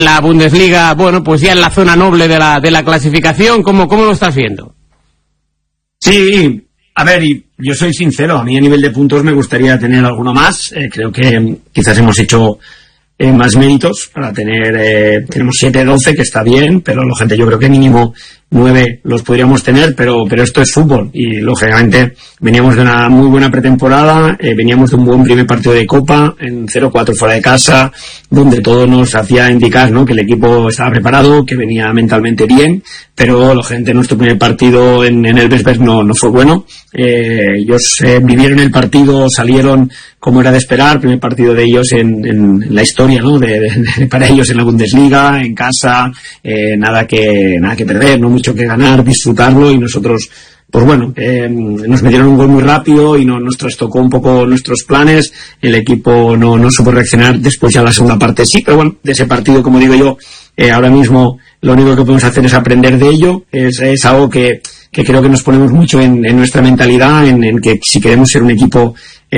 la Bundesliga, bueno, pues ya en la zona noble de la clasificación. ¿Cómo lo estás viendo? Sí, a ver, y yo soy sincero, a mí a nivel de puntos me gustaría tener alguno más. Creo que quizás hemos hecho más méritos para tener, tenemos 7-12, que está bien, pero lógicamente yo creo que mínimo 9 los podríamos tener, pero esto es fútbol y lógicamente veníamos de una muy buena pretemporada, veníamos de un buen primer partido de Copa en 0-4 fuera de casa, donde todo nos hacía indicar, ¿no?, que el equipo estaba preparado, que venía mentalmente bien, pero lógicamente nuestro primer partido en el Vesberg no fue bueno. Ellos vivieron el partido, salieron como era de esperar, primer partido de ellos en la historia, ¿no?, para ellos en la Bundesliga, en casa, nada que perder, no mucho que ganar, disfrutarlo, y nosotros, pues bueno, nos metieron un gol muy rápido y nos trastocó un poco nuestros planes. El equipo no supo reaccionar después, ya la segunda parte sí, pero bueno, de ese partido, como digo yo, ahora mismo lo único que podemos hacer es aprender de ello. Es algo que creo que nos ponemos mucho en nuestra mentalidad, en que si queremos ser un equipo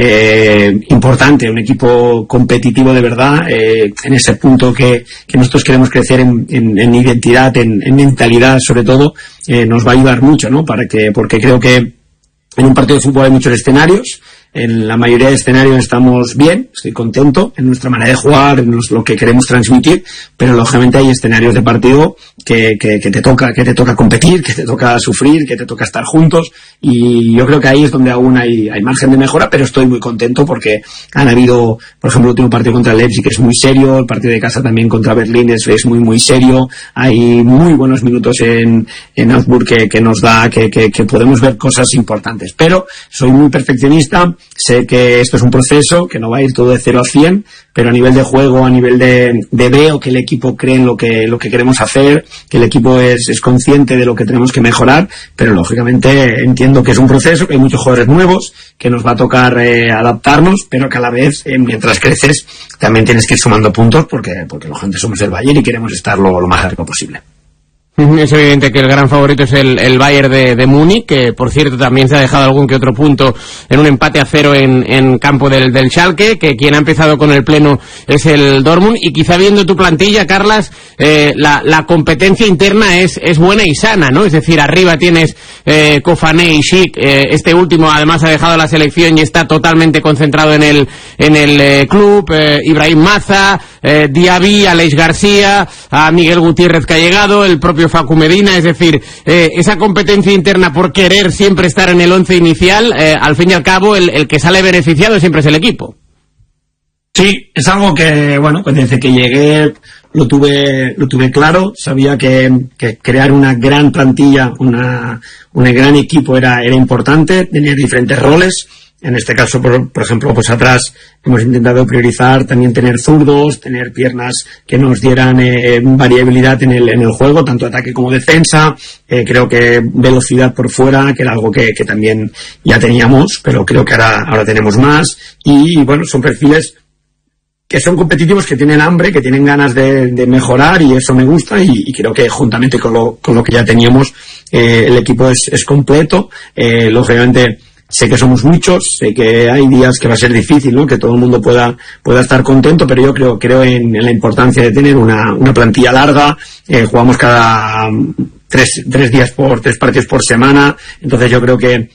importante, un equipo competitivo de verdad, en ese punto que nosotros queremos crecer en identidad, en mentalidad sobre todo, nos va a ayudar mucho, ¿no? Porque creo que en un partido de fútbol hay muchos escenarios. En la mayoría de escenarios estamos bien, estoy contento en nuestra manera de jugar, en lo que queremos transmitir, pero lógicamente hay escenarios de partido que te toca competir, que te toca sufrir, que te toca estar juntos, y yo creo que ahí es donde aún hay margen de mejora, pero estoy muy contento porque han habido, por ejemplo, el último partido contra el Leipzig, que es muy serio, el partido de casa también contra Berlín es muy muy serio, hay muy buenos minutos en Augsburg que nos da que podemos ver cosas importantes, pero soy muy perfeccionista. Sé que esto es un proceso, que no va a ir todo de 0 a 100, pero a nivel de juego, a nivel de veo que el equipo cree en lo que queremos hacer, que el equipo es consciente de lo que tenemos que mejorar, pero lógicamente entiendo que es un proceso, que hay muchos jugadores nuevos, que nos va a tocar adaptarnos, pero que a la vez, mientras creces, también tienes que ir sumando puntos, porque lógicamente somos el Bayern y queremos estar lo más largo posible. Es evidente que el gran favorito es el Bayern de Múnich, que por cierto también se ha dejado algún que otro punto en un empate a 0 en campo del Schalke, que quien ha empezado con el pleno es el Dortmund, y quizá viendo tu plantilla, Carlas, la competencia interna es buena y sana, ¿no? Es decir, arriba tienes Kofané y Schick, este último además ha dejado la selección y está totalmente concentrado en el club, Ibrahim Maza, Diaby, Aleix García, a Miguel Gutiérrez que ha llegado, el propio Facu Medina, es decir, esa competencia interna por querer siempre estar en el 11 inicial, al fin y al cabo el que sale beneficiado siempre es el equipo. Sí, es algo que, bueno, pues desde que llegué lo tuve claro, sabía que crear una gran plantilla, un gran equipo era importante, tenía diferentes roles. En este caso, por ejemplo, pues atrás hemos intentado priorizar también tener zurdos, tener piernas que nos dieran variabilidad en el juego, tanto ataque como defensa. Creo que velocidad por fuera, que era algo que también ya teníamos, pero creo que ahora tenemos más. Y bueno, son perfiles que son competitivos, que tienen hambre, que tienen ganas de mejorar, y eso me gusta, y creo que juntamente con lo que ya teníamos, el equipo es completo. Lógicamente, sé que somos muchos, sé que hay días que va a ser difícil, ¿no?, que todo el mundo pueda estar contento, pero yo creo en la importancia de tener una plantilla larga. Jugamos cada 3 partidos por semana, entonces yo creo que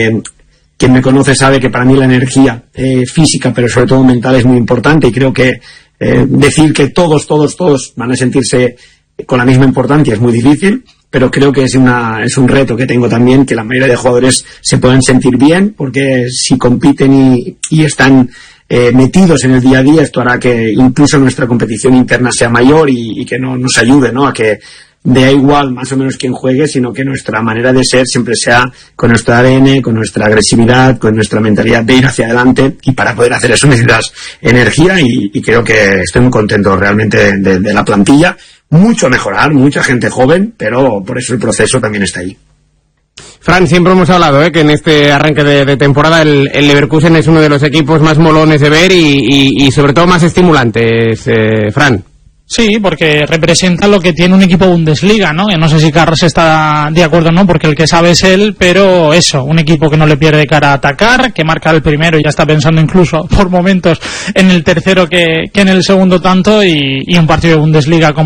quien me conoce sabe que para mí la energía física, pero sobre todo mental, es muy importante, y creo que decir que todos van a sentirse con la misma importancia es muy difícil, pero creo que es un reto que tengo también, que la mayoría de jugadores se puedan sentir bien, porque si compiten y están metidos en el día a día, esto hará que incluso nuestra competición interna sea mayor y que nos ayude, ¿no?, a que da igual más o menos quién juegue, sino que nuestra manera de ser siempre sea con nuestro ADN, con nuestra agresividad, con nuestra mentalidad de ir hacia adelante, y para poder hacer eso necesitas energía, y creo que estoy muy contento realmente de la plantilla. Mucho a mejorar, mucha gente joven, pero por eso el proceso también está ahí. Fran, siempre hemos hablado que en este arranque de temporada el Leverkusen es uno de los equipos más molones de ver y sobre todo más estimulantes, Fran. Sí, porque representa lo que tiene un equipo Bundesliga, ¿no? No sé si Carlos está de acuerdo o no, porque el que sabe es él, pero eso, un equipo que no le pierde cara a atacar, que marca el primero y ya está pensando incluso por momentos en el tercero que en el segundo tanto, y un partido de Bundesliga como